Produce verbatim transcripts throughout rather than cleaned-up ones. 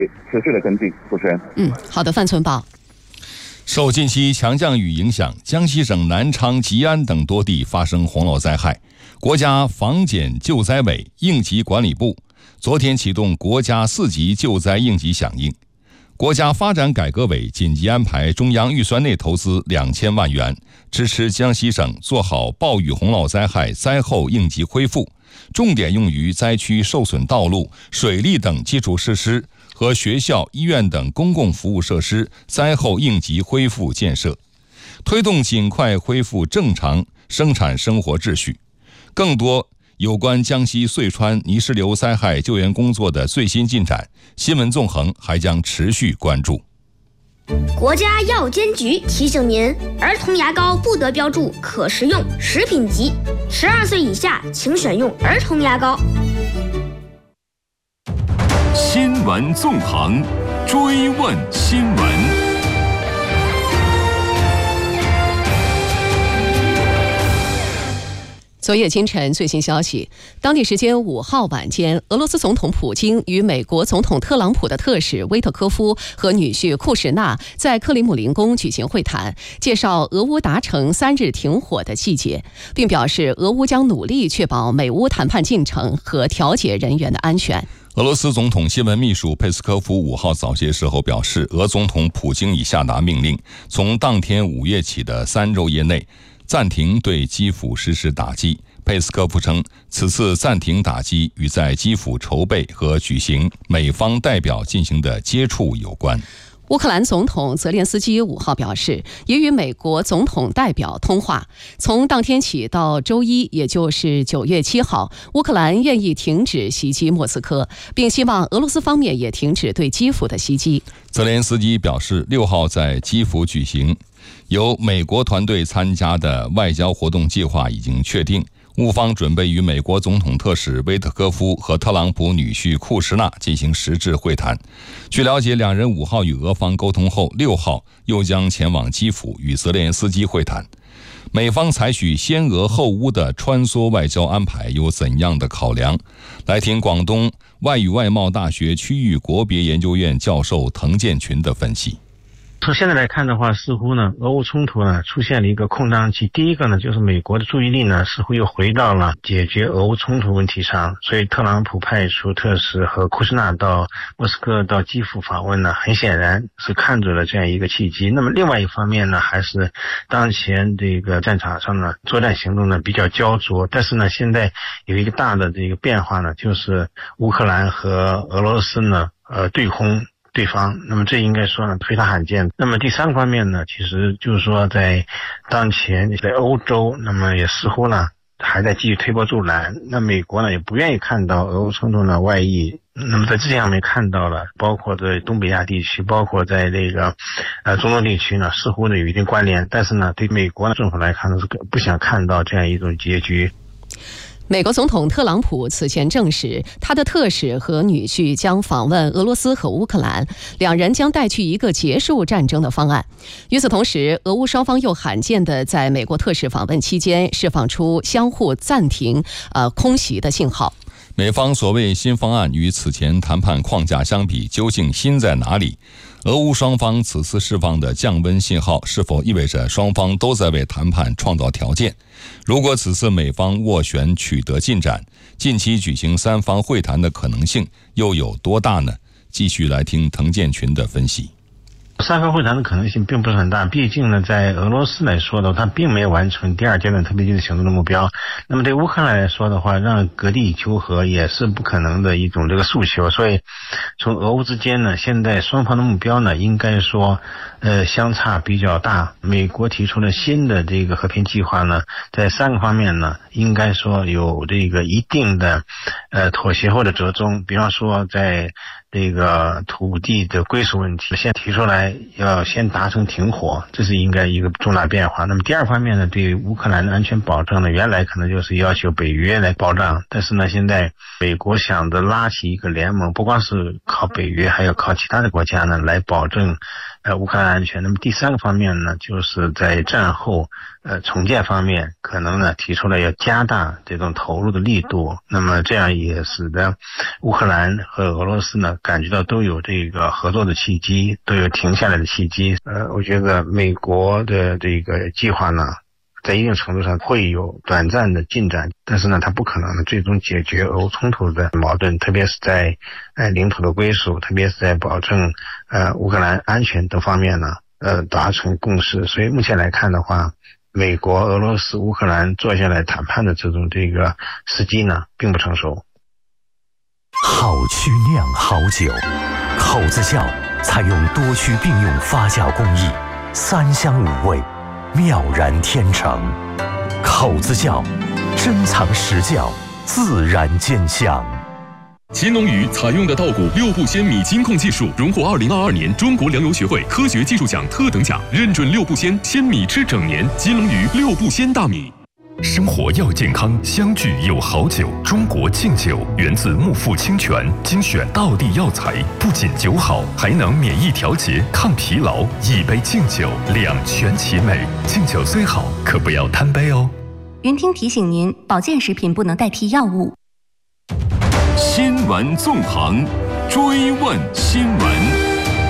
持续的跟进。主持人， 嗯，好的，范存宝。 受近期强降雨影响，江西省南昌、吉安等多地发生洪涝灾害。国家防检救灾委应急管理部昨天启动国家四级救灾应急响应。国家发展改革委紧急安排中央预算内投资两千万元，支持江西省做好暴雨洪涝灾害灾后应急恢复，重点用于灾区受损道路、水利等基础设施和学校、医院等公共服务设施灾后应急恢复建设，推动尽快恢复正常生产生活秩序。更多有关江西遂川泥石流灾害救援工作的最新进展，新闻纵横还将持续关注。 国家药监局提醒您，儿童牙膏不得标注可食用、食品级，十二岁以下请选用儿童牙膏。 新闻纵横，追问新闻。 昨夜今晨最新消息，当地时间五号晚间，俄罗斯总统普京与美国总统特朗普的特使威特科夫和女婿库什纳在克里姆林宫举行会谈，介绍俄乌达成三日停火的细节，并表示俄乌将努力确保美乌谈判进程和调解人员的安全。 俄罗斯总统新闻秘书佩斯科夫五号早些时候表示，俄总统普京已下达命令，从当天五月起的三昼夜内暂停对基辅实施打击。佩斯科夫称，此次暂停打击与在基辅筹备和举行美方代表进行的接触有关。 乌克兰总统泽连斯基五号表示，也与美国总统代表通话。从当天起到周一，也就是九月七号，乌克兰愿意停止袭击莫斯科，并希望俄罗斯方面也停止对基辅的袭击。 泽连斯基表示，六号在基辅举行由美国团队参加的外交活动计划已经确定。乌方准备与美国总统特使威特科夫和特朗普女婿库什纳进行实质会谈。据了解，两人五号与俄方沟通后，六号又将前往基辅与泽连斯基会谈。美方采取先俄后乌的穿梭外交安排有怎样的考量？来听广东外语外贸大学区域国别研究院教授滕建群的分析。 从现在来看的话，似乎呢，俄乌冲突呢出现了一个空档期。第一个呢，就是美国的注意力呢似乎又回到了解决俄乌冲突问题上，所以特朗普派出特使和库什纳到莫斯科到基辅访问呢，很显然是看准了这样一个契机。那么另外一方面呢，还是当前这个战场上呢，作战行动呢比较焦灼，但是呢，现在有一个大的这个变化呢，就是乌克兰和俄罗斯呢，呃，对轰对方，那么这应该说呢非常罕见。那么第三个方面呢，其实就是说在当前在欧洲，那么也似乎呢还在继续推波助澜。那美国呢也不愿意看到俄乌冲突呢外溢。那么在之前我们看到了，包括在东北亚地区，包括在这个呃中东地区呢，似乎呢有一定关联。但是呢，对美国政府来看呢是不想看到这样一种结局。 美国总统特朗普此前证实，他的特使和女婿将访问俄罗斯和乌克兰，两人将带去一个结束战争的方案。与此同时，俄乌双方又罕见地在美国特使访问期间释放出相互暂停、呃空袭的信号。 美方所谓新方案与此前谈判框架相比，究竟新在哪里？俄乌双方此次释放的降温信号，是否意味着双方都在为谈判创造条件？如果此次美方斡旋取得进展，近期举行三方会谈的可能性又有多大呢？继续来听滕建群的分析。 三方会谈的可能性并不是很大，毕竟呢，在俄罗斯来说的，它并没有完成第二阶段特别军事行动的目标。那么对乌克兰来说的话，让割地求和也是不可能的一种这个诉求。所以，从俄乌之间呢，现在双方的目标呢，应该说，呃，相差比较大。美国提出了新的这个和平计划呢，在三个方面呢，应该说有这个一定的，呃，妥协或者折中。比方说，在这个土地的归属问题，先提出来要先达成停火，这是应该一个重大变化。那么第二方面呢，对于乌克兰的安全保障呢，原来可能就是要求北约来保障，但是呢，现在美国想着拉起一个联盟，不光是靠北约，还要靠其他的国家呢来保证呃乌克兰安全。那么第三个方面呢，就是在战后呃重建方面，可能呢提出来要加大这种投入的力度。那么这样也使得乌克兰和俄罗斯呢感觉到都有这个合作的契机，都有停下来的契机。呃，我觉得美国的这个计划呢，在一定程度上会有短暂的进展，但是呢，它不可能最终解决俄乌冲突的矛盾，特别是在呃领土的归属，特别是在保证呃乌克兰安全等方面呢，呃达成共识。所以目前来看的话，美国、俄罗斯、乌克兰坐下来谈判的这种这个时机呢，并不成熟。 好曲酿好酒，口子窖采用多区并用发酵工艺，三香五味，妙然天成。口子窖，珍藏实窖，自然见香。 金龙鱼采用的稻谷六步鲜米金控技术，荣获二零二二年中国粮油学会科学技术奖特等奖，认准六步鲜，鲜米吃整年。金龙鱼六步鲜大米。 生活要健康，相聚有好酒。中国敬酒源自木富清泉，精选道地药材，不仅酒好，还能免疫调节、抗疲劳。一杯敬酒，两全其美。敬酒虽好，可不要贪杯哦。 云听提醒您，保健食品不能代替药物。 新闻纵横，追问新闻。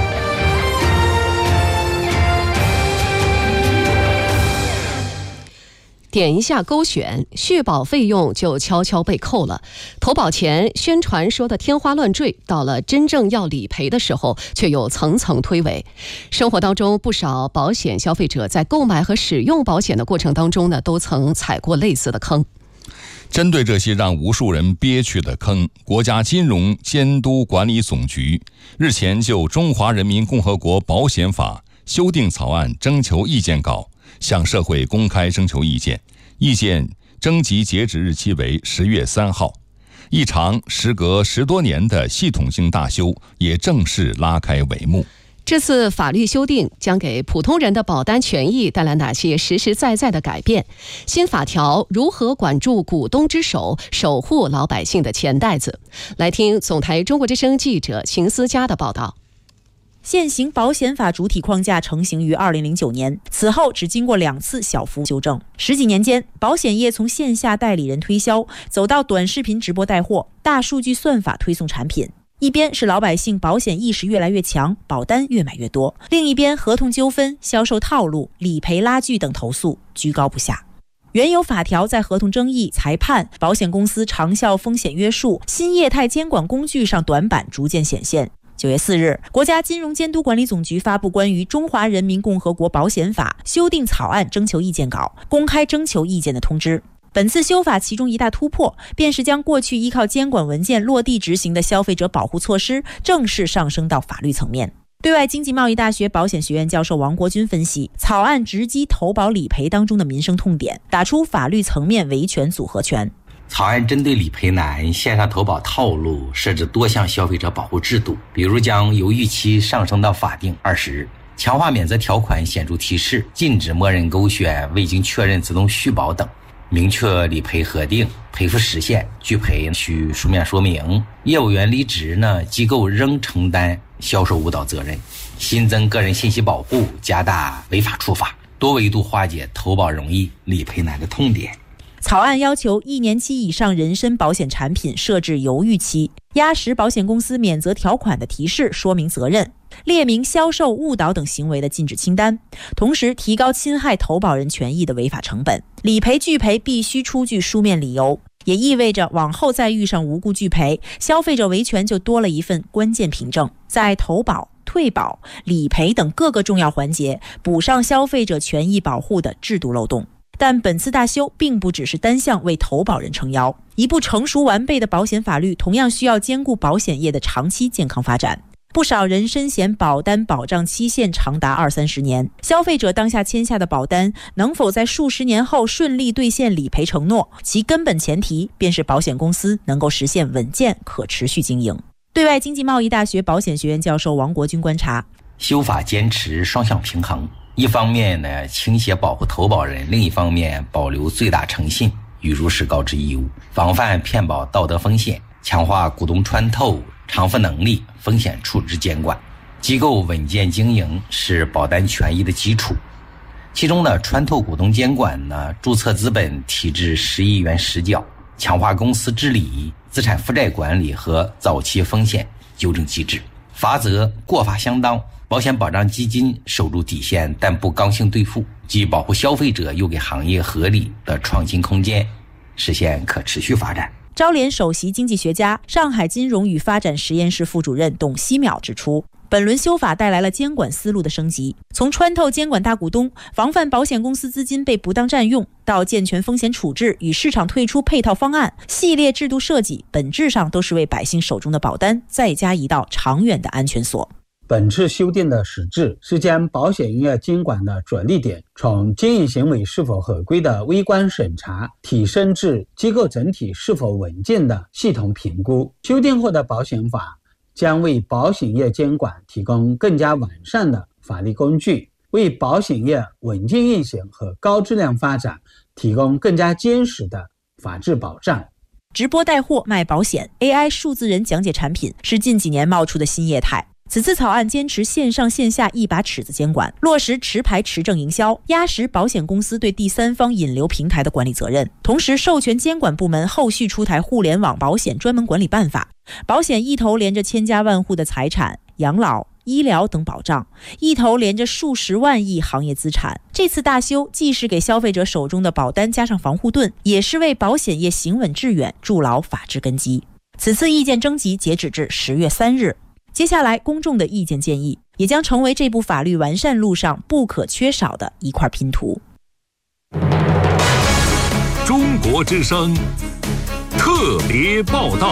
点一下勾选，续保费用就悄悄被扣了。投保前宣传说的天花乱坠，到了真正要理赔的时候，却又层层推诿。生活当中，不少保险消费者在购买和使用保险的过程当中呢，都曾踩过类似的坑。 针对这些让无数人憋屈的坑，国家金融监督管理总局日前就《中华人民共和国保险法》修订草案征求意见稿向社会公开征求意见，意见征集截止日期为十月三号。一场时隔十多年的系统性大修也正式拉开帷幕。 这次法律修订将给普通人的保单权益带来哪些实实在在的改变？新法条如何管住股东之手，守护老百姓的钱袋子？来听总台中国之声记者秦思佳的报道。 现行保险法主体框架成型于二零零九年，此后只经过两次小幅修正。十几年间，保险业从线下代理人推销走到短视频直播带货、大数据算法推送产品。一边是老百姓保险意识越来越强，保单越买越多；另一边合同纠纷、销售套路、理赔拉锯等投诉居高不下。原有法条在合同争议、裁判、保险公司长效风险约束、新业态监管工具上短板逐渐显现。九月四日，国家金融监督管理总局发布关于《中华人民共和国保险法》修订草案征求意见稿，公开征求意见的通知。本次修法其中一大突破，便是将过去依靠监管文件落地执行的消费者保护措施正式上升到法律层面。对外经济贸易大学保险学院教授王国军分析，草案直击投保理赔当中的民生痛点，打出法律层面维权组合拳。 草案针对理赔难、线上投保套路设置多项消费者保护制度，比如将犹豫期上升到法定二十日，强化免责条款显著提示，禁止默认勾选、未经确认自动续保等。明确理赔核定、赔付时限，拒赔需书面说明。业务员离职呢，机构仍承担销售误导责任。新增个人信息保护，加大违法处罚，多维度化解投保容易、理赔难的痛点。 草案要求一年期以上人身保险产品设置犹豫期，压实保险公司免责条款的提示说明责任，列明销售误导等行为的禁止清单，同时提高侵害投保人权益的违法成本。理赔拒赔必须出具书面理由，也意味着往后再遇上无故拒赔，消费者维权就多了一份关键凭证，在投保、退保、理赔等各个重要环节补上消费者权益保护的制度漏洞。但本次大修并不只是单向为投保人撑腰，一部成熟完备的保险法律同样需要兼顾保险业的长期健康发展。不少人身险保单保障期限长达二三十年，消费者当下签下的保单能否在数十年后顺利兑现理赔承诺，其根本前提便是保险公司能够实现稳健可持续经营。对外经济贸易大学保险学院教授王国军观察， 修法坚持双向平衡，一方面呢倾斜保护投保人，另一方面保留最大诚信与如实告知义务，防范骗保道德风险，强化股东穿透、偿付能力、风险处置监管。机构稳健经营是保单权益的基础，其中呢穿透股东监管呢，注册资本提至十亿元实缴，强化公司治理、资产负债管理和早期风险纠正机制。罚则过罚相当，保险保障基金守住底线，但不刚性兑付，既保护消费者，又给行业合理的创新空间，实现可持续发展。 招联首席经济学家、上海金融与发展实验室副主任董希淼指出，本轮修法带来了监管思路的升级，从穿透监管大股东、防范保险公司资金被不当占用，到健全风险处置与市场退出配套方案，系列制度设计本质上都是为百姓手中的保单再加一道长远的安全锁。 本次修订的实质是将保险业监管的着力点从经营行为是否合规的微观审查提升至机构整体是否稳健的系统评估。修订后的保险法将为保险业监管提供更加完善的法律工具，为保险业稳健运行和高质量发展提供更加坚实的法治保障。 直播带货卖保险 A I 数字人讲解产品是近几年冒出的新业态。此次草案坚持线上线下一把尺子监管，落实持牌持证营销，压实保险公司对第三方引流平台的管理责任，同时授权监管部门后续出台互联网保险专门管理办法。保险一头连着千家万户的财产、养老、医疗等保障，一头连着数十万亿行业资产。这次大修既是给消费者手中的保单加上防护盾，也是为保险业行稳致远筑牢法治根基。此次意见征集截止至十月三日。接下来公众的意见建议也将成为这部法律完善路上不可缺少的一块拼图。 中国之声特别报道。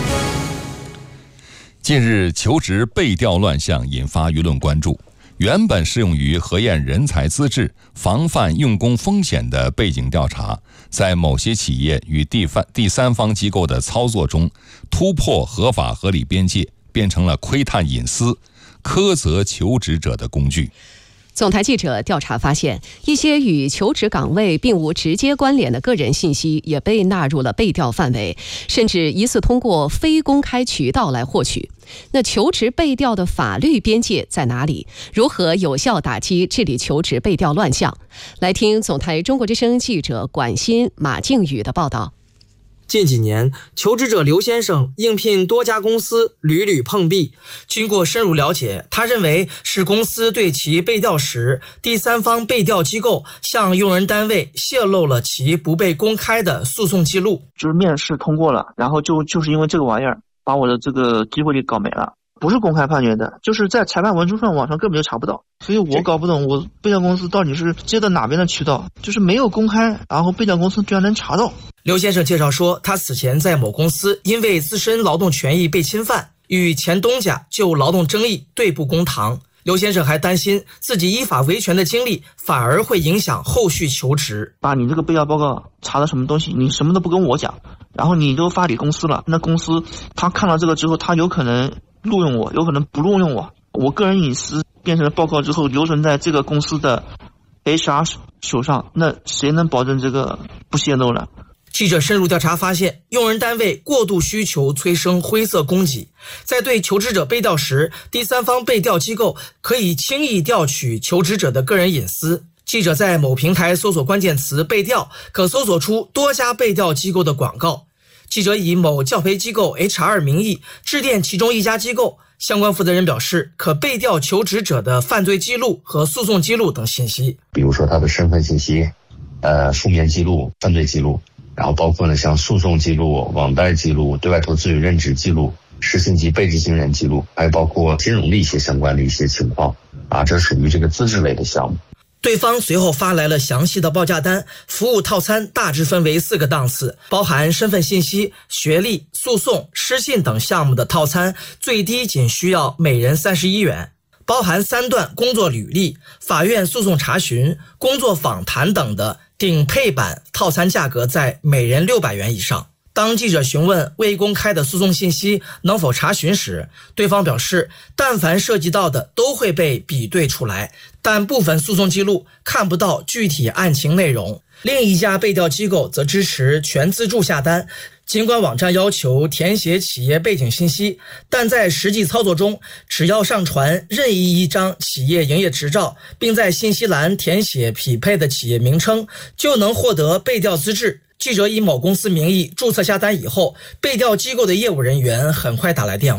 近日求职被调乱象引发舆论关注，原本适用于核验人才资质、防范用工风险的背景调查，在某些企业与第第三方机构的操作中突破合法合理边界，变成了窥探隐私、苛责求职者的工具。 总台记者调查发现，一些与求职岗位并无直接关联的个人信息也被纳入了被调范围，甚至疑似通过非公开渠道来获取。那求职被调的法律边界在哪里？如何有效打击治理求职被调乱象？来听总台中国之声记者管欣、马靖宇的报道。 近几年，求职者刘先生应聘多家公司，屡屡碰壁。经过深入了解，他认为是公司对其被调时，第三方被调机构向用人单位泄露了其不被公开的诉讼记录。 就是面试通过了，然后就就是因为这个玩意儿，把我的这个机会给搞没了。不是公开判决的，就是在裁判文书上网上根本就查不到，所以我搞不懂我被调公司到底是接的哪边的渠道，就是没有公开，然后被调公司居然能查到。 刘先生介绍说，他此前在某公司因为自身劳动权益被侵犯，与前东家就劳动争议对簿公堂。刘先生还担心自己依法维权的经历反而会影响后续求职。 把你这个被调报告查的什么东西，你什么都不跟我讲，然后你都发给公司了，那公司他看到这个之后，他有可能录用我，有可能不录用我，我个人隐私变成了报告之后留存在这个公司的 H R 手上，那谁能保证这个不泄露呢？ 记者深入调查发现，用人单位过度需求催生灰色供给，在对求职者被调时，第三方被调机构可以轻易调取求职者的个人隐私。记者在某平台搜索关键词被调，可搜索出多家被调机构的广告。记者以某教培机构 H R 名义致电其中一家机构，相关负责人表示，可被调求职者的犯罪记录和诉讼记录等信息， 比如说他的身份信息、呃负面记录、犯罪记录，然后包括呢像诉讼记录、网贷记录、对外投资与任职记录、实行及被执行人记录，还有包括金融的一些相关的一些情况啊，这属于这个资质类的项目。 对方随后发来了详细的报价单，服务套餐大致分为四个档次，包含身份信息、学历、诉讼、失信等项目的套餐，最低仅需要每人三十一元。包含三段工作履历、法院诉讼查询、工作访谈等的顶配版套餐价格在每人六百元以上。当记者询问未公开的诉讼信息能否查询时，对方表示，但凡涉及到的都会被比对出来，但部分诉讼记录看不到具体案情内容。另一家被调机构则支持全自助下单，尽管网站要求填写企业背景信息，但在实际操作中，只要上传任意一张企业营业执照，并在信息栏填写匹配的企业名称，就能获得被调资质。记者以某公司名义注册下单以后，被调机构的业务人员很快打来电话，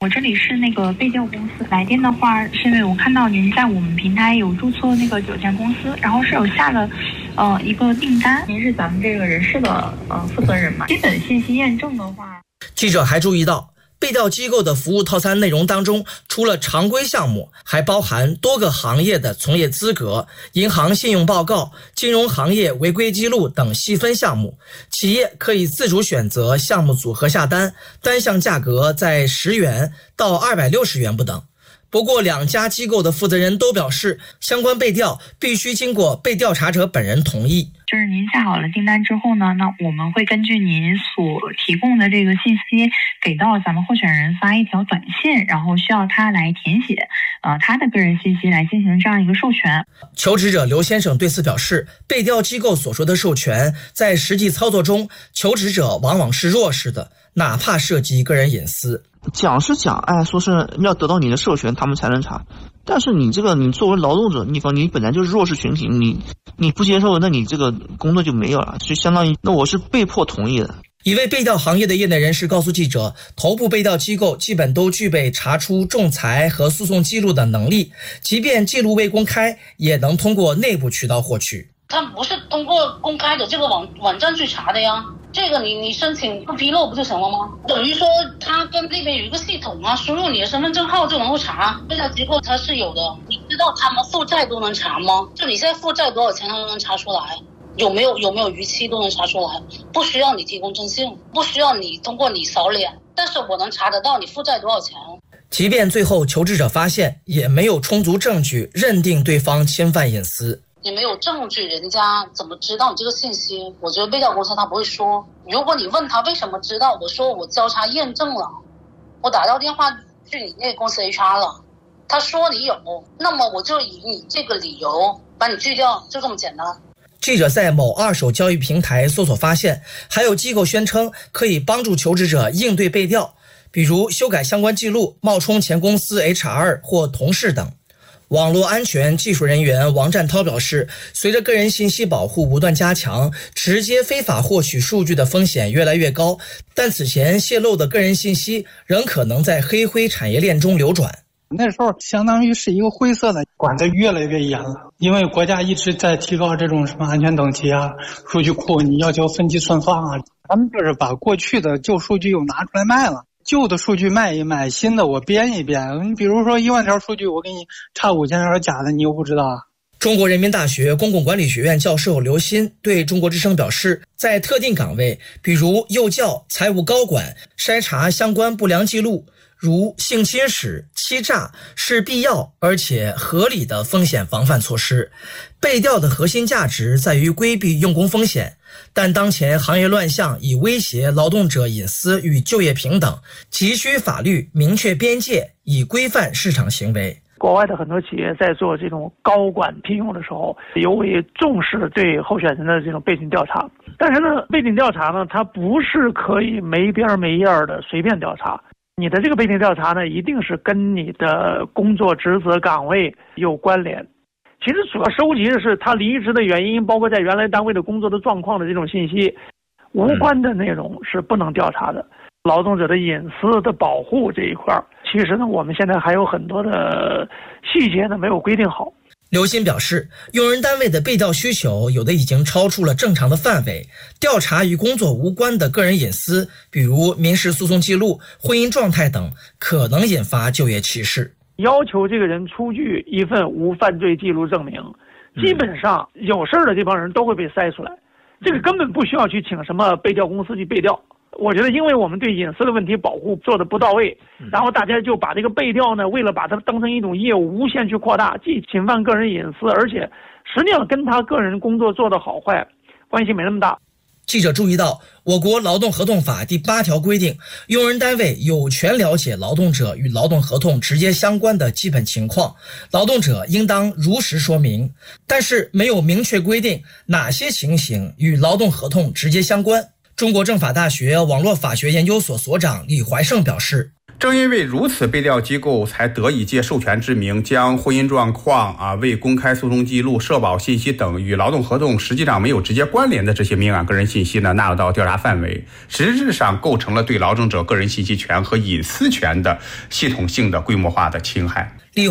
我这里是那个被调公司，来电的话是因为我看到您在我们平台有注册那个酒店公司，然后是有下了呃一个订单，您是咱们这个人事的呃负责人嘛？基本信息验证的话， 记者还注意到，被调机构的服务套餐内容当中，除了常规项目，还包含多个行业的从业资格、银行信用报告、金融行业违规记录等细分项目。企业可以自主选择项目组合下单，单项价格在十元到二百六十元不等。不过，两家机构的负责人都表示，相关被调必须经过被调查者本人同意。 就是您下好了订单之后呢，那我们会根据您所提供的这个信息，给到咱们候选人发一条短信，然后需要他来填写呃他的个人信息来进行这样一个授权。 求职者刘先生对此表示，被调机构所说的授权，在实际操作中，求职者往往是弱势的，哪怕涉及个人隐私。 讲是讲，哎，说是要得到你的授权，他们才能查。但是你这个，你作为劳动者，你方你本来就是弱势群体，你你不接受，那你这个工作就没有了，就相当于那我是被迫同意的。 一位被调行业的业内人士告诉记者，头部被调机构基本都具备查出仲裁和诉讼记录的能力，即便记录未公开，也能通过内部渠道获取。 他不是通过公开的这个网网站去查的呀，这个你你申请不披露不就行了吗？等于说他跟那边有一个系统啊，输入你的身份证号就能够查。被调机构它是有的，你知道他们负债都能查吗？就你现在负债多少钱，他都能查出来。有没有有没有逾期都能查出来，不需要你提供征信，不需要你通过你扫脸，但是我能查得到你负债多少钱。 即便最后求职者发现，也没有充足证据认定对方侵犯隐私。 你没有证据，人家怎么知道你这个信息？我觉得被调公司他不会说。如果你问他为什么知道，我说我交叉验证了，我打到电话去你那个公司 H R 了，他说你有，那么我就以你这个理由把你拒掉，就这么简单。 记者在某二手交易平台搜索发现，还有机构宣称可以帮助求职者应对被调，比如修改相关记录、冒充前公司 H R 或同事等。网络安全技术人员王占涛表示，随着个人信息保护不断加强，直接非法获取数据的风险越来越高，但此前泄露的个人信息仍可能在黑灰产业链中流转。 那时候相当于是一个灰色的，管得越来越严了，因为国家一直在提高这种什么安全等级啊，数据库你要求分级存放啊，他们就是把过去的旧数据又拿出来卖了。旧的数据卖一卖，新的我编一编。你比如说一万条数据，我给你差五千条假的，你又不知道啊。 中国人民大学公共管理学院教授刘鑫对中国之声表示，在特定岗位，比如幼教、财务高管，筛查相关不良记录，如性侵史、欺诈，是必要而且合理的风险防范措施。被调的核心价值在于规避用工风险，但当前行业乱象已威胁劳动者隐私与就业平等，急需法律明确边界，以规范市场行为。 国外的很多企业在做这种高管聘用的时候，尤为重视对候选人的这种背景调查。但是呢，背景调查呢，它不是可以没边没沿的随便调查。你的这个背景调查呢，一定是跟你的工作职责岗位有关联。其实主要收集的是他离职的原因，包括在原来单位的工作的状况的这种信息，无关的内容是不能调查的。劳动者的隐私的保护这一块，其实呢，我们现在还有很多的细节呢没有规定好。 刘鑫表示，用人单位的被调需求有的已经超出了正常的范围，调查与工作无关的个人隐私，比如民事诉讼记录、婚姻状态等，可能引发就业歧视。 要求这个人出具一份无犯罪记录证明，基本上有事儿的这帮人都会被筛出来，这个根本不需要去请什么被调公司去被调。我觉得因为我们对隐私的问题保护做得不到位，然后大家就把这个被调呢，为了把它当成一种业务无限去扩大，既侵犯个人隐私，而且实际上跟他个人工作做得好坏关系没那么大。 记者注意到，我国劳动合同法第八条规定，用人单位有权了解劳动者与劳动合同直接相关的基本情况，劳动者应当如实说明，但是没有明确规定哪些情形与劳动合同直接相关。中国政法大学网络法学研究所所长李怀胜表示， 正因为如此，被调机构才得以借授权之名，将婚姻状况啊、未公开诉讼记录、社保信息等与劳动合同实际上没有直接关联的这些敏感个人信息呢，纳入到调查范围，实质上构成了对劳动者个人信息权和隐私权的系统性的规模化的侵害。 利用